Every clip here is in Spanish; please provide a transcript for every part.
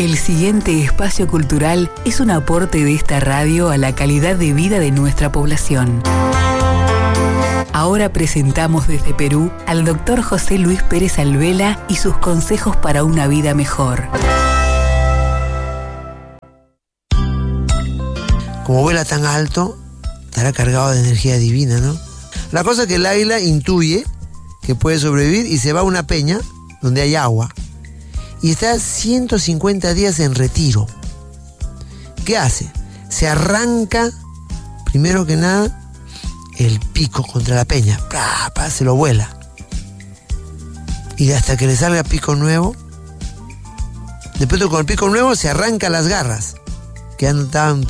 El siguiente espacio cultural es un aporte de esta radio a la calidad de vida de nuestra población. Ahora presentamos desde Perú al Dr. José Luis Pérez Alvela y sus consejos para una vida mejor. Como vuela tan alto, estará cargado de energía divina, ¿no? La cosa es que el águila intuye que puede sobrevivir y se va a una peña donde hay agua. Y está 150 días en retiro. ¿Qué hace? Se arranca, primero que nada, el pico contra la peña. Se lo vuela. Y hasta que le salga pico nuevo. Después con el pico nuevo se arranca las garras. Que andaban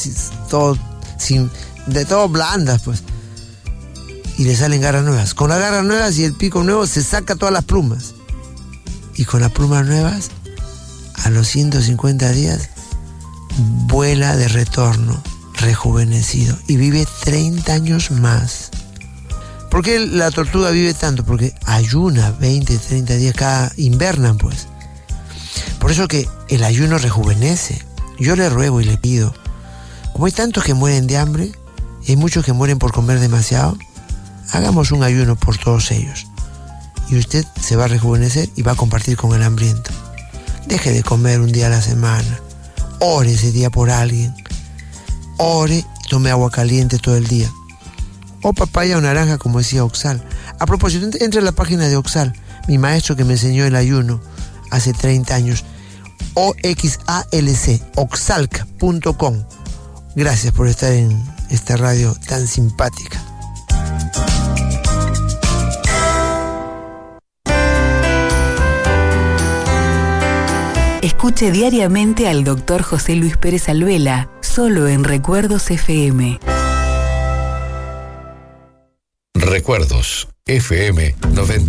de todo blandas, pues. Y le salen garras nuevas. Con las garras nuevas y el pico nuevo se saca todas las plumas. Y con las plumas nuevas, a los 150 días, vuela de retorno, rejuvenecido, y vive 30 años más. ¿Por qué la tortuga vive tanto? Porque ayuna 20, 30 días, invernan, pues. Por eso que el ayuno rejuvenece. Yo le ruego y le pido, como hay tantos que mueren de hambre, y hay muchos que mueren por comer demasiado, hagamos un ayuno por todos ellos. Y usted se va a rejuvenecer y va a compartir con el hambriento. Deje de comer un día a la semana. Ore ese día por alguien. Ore y tome agua caliente todo el día. O papaya o naranja, como decía Oxal. A propósito, entre a la página de Oxal, mi maestro que me enseñó el ayuno hace 30 años. OXALC, oxalc.com. Gracias por estar en esta radio tan simpática. Escuche diariamente al Dr. José Luis Pérez Alvela, solo en Recuerdos FM. Recuerdos FM 90.